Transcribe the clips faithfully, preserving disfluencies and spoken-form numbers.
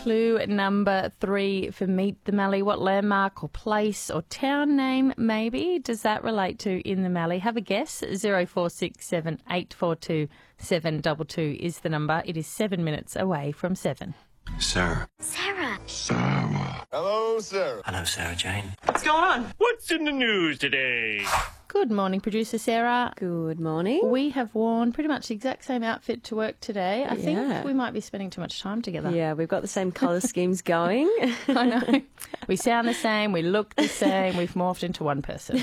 Clue number three for Meet the Mallee. What landmark or place or town name maybe does that relate to in the Mallee? Have a guess. zero four six seven eight four two seven two two is the number. It is seven minutes away from seven. Sarah. Sarah. Sarah. Hello, Sarah. Hello, Sarah Jane. What's going on? What's in the news today? Good morning, producer Sarah. Good morning. We have worn pretty much the exact same outfit to work today. I Yeah. think we might be spending too much time together. Yeah, we've got the same colour schemes going. I know. We sound the same. We look the same. We've morphed into one person.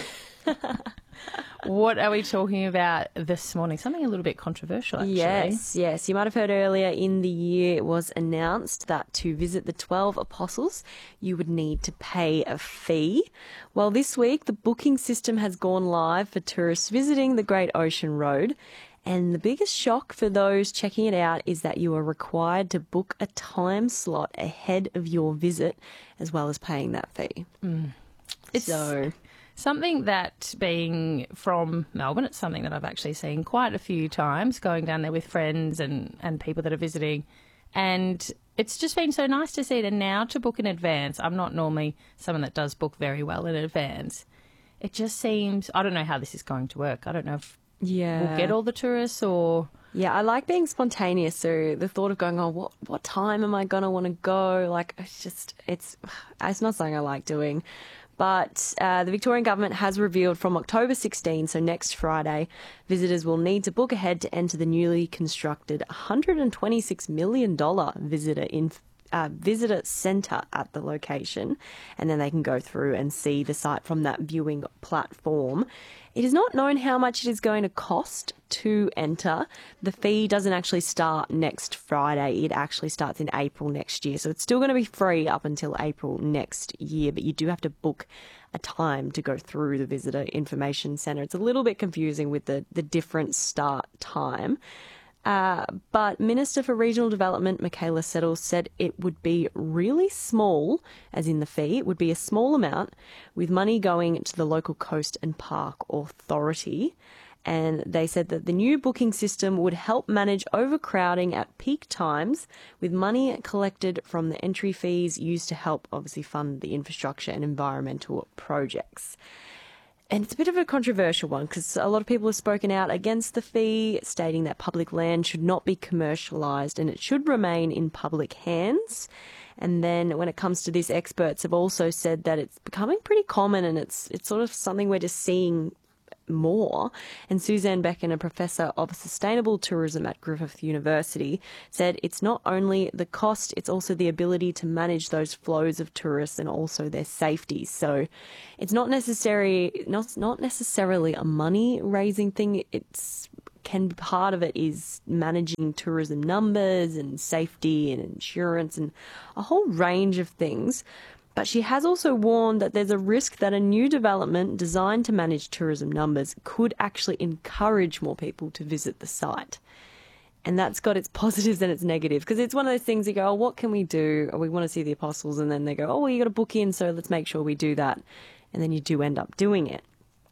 What are we talking about this morning? Something a little bit controversial, actually. Yes, yes. You might have heard earlier in the year it was announced that to visit the twelve apostles, you would need to pay a fee. Well, this week, the booking system has gone live for tourists visiting the Great Ocean Road. And the biggest shock for those checking it out is that you are required to book a time slot ahead of your visit, as well as paying that fee. Mm. It's so... something that, being from Melbourne, it's something that I've actually seen quite a few times, going down there with friends and, and people that are visiting. And it's just been so nice to see it. And now to book in advance, I'm not normally someone that does book very well in advance. It just seems, I don't know how this is going to work. I don't know if yeah. we'll get all the tourists or... Yeah, I like being spontaneous. So the thought of going, oh, what what time am I going to want to go? Like, it's just, it's, it's not something I like doing. But uh, the Victorian Government has revealed from October sixteenth, so next Friday, visitors will need to book ahead to enter the newly constructed one hundred twenty-six million dollars visitor in uh, visitor centre at the location, and then they can go through and see the site from that viewing platform. It is not known how much it is going to cost to enter. The fee doesn't actually start next Friday. It actually starts in April next year. So it's still going to be free up until April next year, but you do have to book a time to go through the Visitor Information Centre. It's a little bit confusing with the, the different start time. Uh, but Minister for Regional Development, Michaela Settle, said it would be really small, as in the fee. It would be a small amount with money going to the local Coast and Park Authority. And they said that the new booking system would help manage overcrowding at peak times with money collected from the entry fees used to help obviously fund the infrastructure and environmental projects. And it's a bit of a controversial one because a lot of people have spoken out against the fee, stating that public land should not be commercialised and it should remain in public hands. And then when it comes to this, experts have also said that it's becoming pretty common and it's it's sort of something we're just seeing more. And Suzanne Becken, a professor of sustainable tourism at Griffith University, said it's not only the cost, it's also the ability to manage those flows of tourists and also their safety. So it's not necessary, not not necessarily a money raising thing. It's can part of it is managing tourism numbers and safety and insurance and a whole range of things. But she has also warned that there's a risk that a new development designed to manage tourism numbers could actually encourage more people to visit the site. And that's got its positives and its negatives, because it's one of those things you go, oh, what can we do? Oh, we want to see the apostles. And then they go, oh, well, you got to book in, so let's make sure we do that. And then you do end up doing it.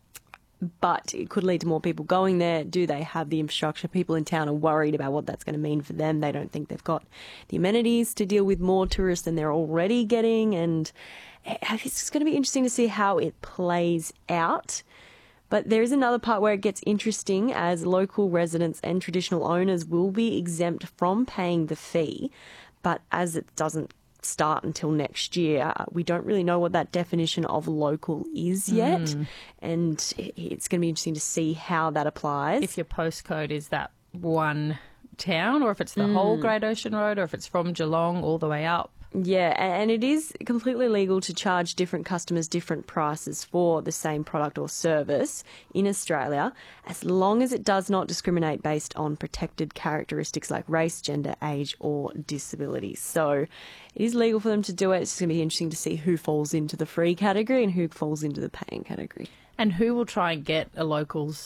But it could lead to more people going there. Do they have the infrastructure? People in town are worried about what that's going to mean for them. They don't think they've got the amenities to deal with more tourists than they're already getting. And it's just going to be interesting to see how it plays out. But there is another part where it gets interesting, as local residents and traditional owners will be exempt from paying the fee. But as it doesn't start until next year, we don't really know what that definition of local is yet. Mm. And it's going to be interesting to see how that applies. If your postcode is that one town, or if it's the mm. whole Great Ocean Road, or if it's from Geelong all the way up. Yeah, and it is completely legal to charge different customers different prices for the same product or service in Australia, as long as it does not discriminate based on protected characteristics like race, gender, age or disability. So it is legal for them to do it. It's going to be interesting to see who falls into the free category and who falls into the paying category. And who will try and get a local's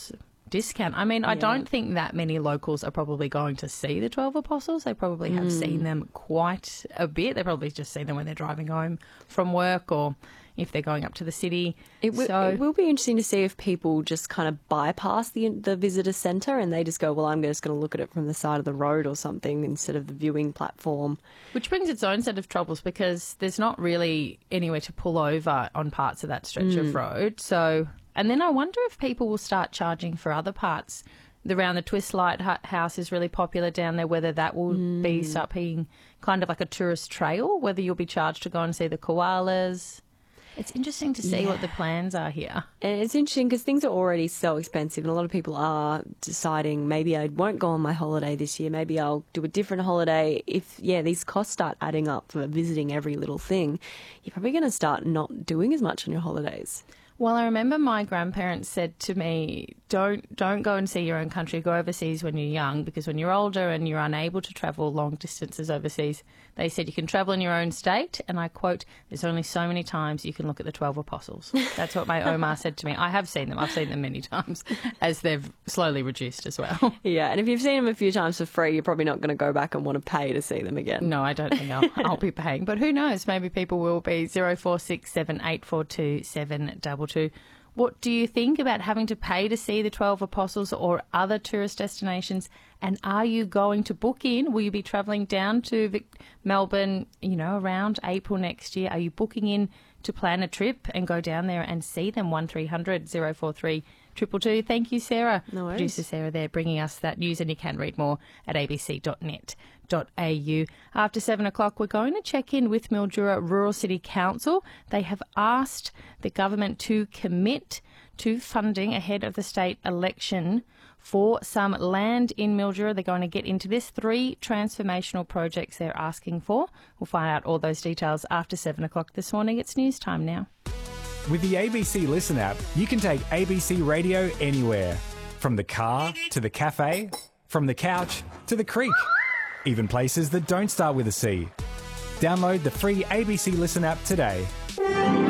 discount. I mean, I don't think that many locals are probably going to see the twelve Apostles. They probably have Mm. seen them quite a bit. They probably just see them when they're driving home from work or if they're going up to the city. It, w- so, it will be interesting to see if people just kind of bypass the the visitor centre and they just go, well, I'm just going to look at it from the side of the road or something instead of the viewing platform. which brings its own set of troubles because there's not really anywhere to pull over on parts of that stretch Mm. of road. So, and then I wonder if people will start charging for other parts. The round the Twist Lighthouse is really popular down there, whether that will Mm. be start being kind of like a tourist trail, whether you'll be charged to go and see the koalas. It's interesting to see what the plans are here. And it's interesting because things are already so expensive and a lot of people are deciding maybe I won't go on my holiday this year, maybe I'll do a different holiday. If, yeah, these costs start adding up for visiting every little thing, you're probably going to start not doing as much on your holidays. Well, I remember my grandparents said to me, don't don't go and see your own country, go overseas when you're young, because when you're older and you're unable to travel long distances overseas, they said you can travel in your own state, and I quote, there's only so many times you can look at the twelve Apostles. That's what my Omar said to me. I have seen them. I've seen them many times as they've slowly reduced as well. Yeah, and if you've seen them a few times for free, you're probably not going to go back and want to pay to see them again. No, I don't think I'll, I'll be paying. But who knows? Maybe people will be. zero four six seven eight four two seven two two. What do you think about having to pay to see the twelve Apostles or other tourist destinations? And are you going to book in? Will you be travelling down to Vic- Melbourne, you know, around April next year? Are you booking in to plan a trip and go down there and see them? one three hundred oh four three two two two. Thank you, Sarah. No worries. Producer Sarah there bringing us that news, and you can read more at a b c dot net dot a u. After seven o'clock, we're going to check in with Mildura Rural City Council. They have asked the government to commit to funding ahead of the state election for some land in Mildura. They're going to get into this. Three transformational projects they're asking for. We'll find out all those details after seven o'clock this morning. It's news time now. With the A B C Listen app, you can take A B C Radio anywhere. From the car to the cafe, from the couch to the creek, even places that don't start with a C. Download the free A B C Listen app today.